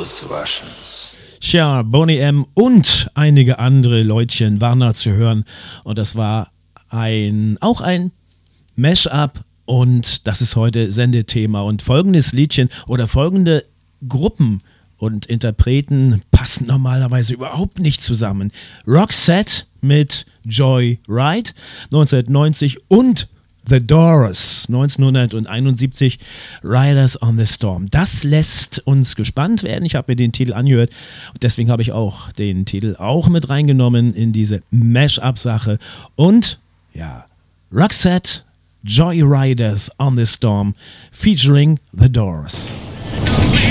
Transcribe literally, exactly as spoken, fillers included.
those Russians. Tja, Boney M. und einige andere Leutchen waren da zu hören. Und das war ein, auch ein Mash-up. Und das ist heute Sendethema. Und folgendes Liedchen oder folgende Gruppen und Interpreten passen normalerweise überhaupt nicht zusammen. Roxette mit Joy Ride neunzehnhundertneunzig und The Doors neunzehnhunderteinundsiebzig, Riders on the Storm. Das lässt uns gespannt werden. Ich habe mir den Titel angehört und deswegen habe ich auch den Titel auch mit reingenommen in diese Mash-up-Sache. Und ja, Roxette, Joy Riders on the Storm featuring The Doors. Don't